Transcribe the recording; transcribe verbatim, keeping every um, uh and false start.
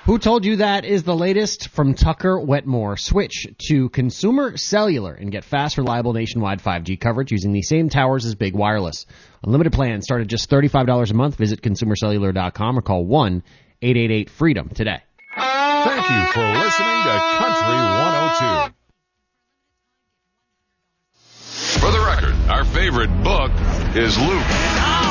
Who Told You That is the latest from Tucker Wetmore. Switch to Consumer Cellular and get fast, reliable nationwide five G coverage using the same towers as Big Wireless. Unlimited plans start at just thirty-five dollars a month. Visit consumer cellular dot com or call one eight eight eight freedom today. Thank you for listening to Country one oh two. For the record, our favorite book is Luke.